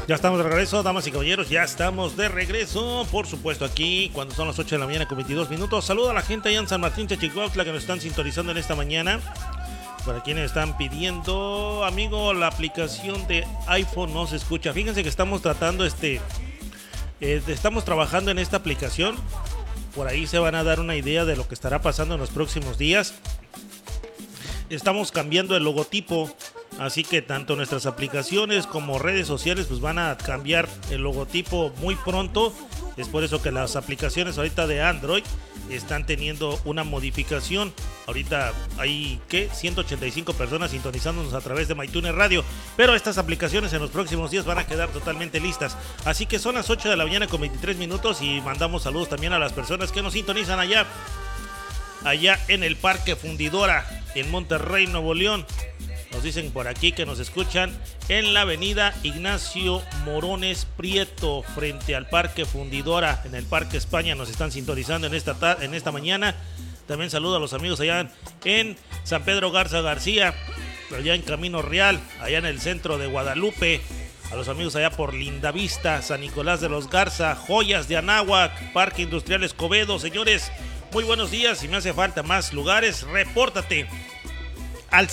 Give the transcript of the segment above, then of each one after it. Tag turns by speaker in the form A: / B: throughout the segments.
A: Ya estamos de regreso, damas y caballeros, ya estamos de regreso, por supuesto aquí, cuando son las 8 de la mañana con 22 minutos. Saluda a la gente allá en San Martín, Chichicuautla, que nos están sintonizando en esta mañana. Para quienes están pidiendo, amigo, la aplicación de iPhone no se escucha. Fíjense que estamos tratando estamos trabajando en esta aplicación. Por ahí se van a dar una idea de lo que estará pasando en los próximos días. Estamos cambiando el logotipo. Así que tanto nuestras aplicaciones como redes sociales pues van a cambiar el logotipo muy pronto. Es por eso que las aplicaciones ahorita de Android están teniendo una modificación. Ahorita hay 185 personas sintonizándonos a través de MyTuner Radio. Pero estas aplicaciones en los próximos días van a quedar totalmente listas. Así que son las 8 de la mañana con 23 minutos y mandamos saludos también a las personas que nos sintonizan allá en el Parque Fundidora en Monterrey, Nuevo León. Nos dicen por aquí que nos escuchan en la avenida Ignacio Morones Prieto, frente al Parque Fundidora, en el Parque España. Nos están sintonizando en esta mañana. También saludo a los amigos allá en San Pedro Garza García, allá en Camino Real, allá en el centro de Guadalupe. A los amigos allá por Lindavista, San Nicolás de los Garza, Joyas de Anáhuac, Parque Industrial Escobedo. Señores, muy buenos días. Si me hace falta más lugares, repórtate al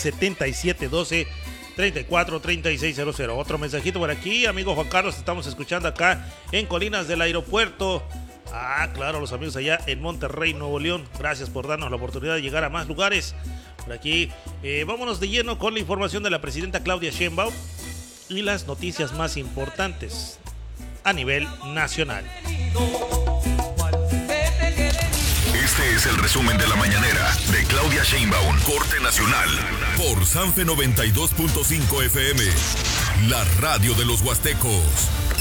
A: 7712-343600. Otro mensajito por aquí, amigo Juan Carlos, estamos escuchando acá en Colinas del Aeropuerto. Claro, los amigos allá en Monterrey, Nuevo León. Gracias por darnos la oportunidad de llegar a más lugares. Por aquí, vámonos de lleno con la información de la presidenta Claudia Sheinbaum y las noticias más importantes a nivel nacional.
B: Este es el resumen de la mañanera de Claudia Sheinbaum, corte nacional, por Sanfe 92.5 FM, la radio de los Huastecos.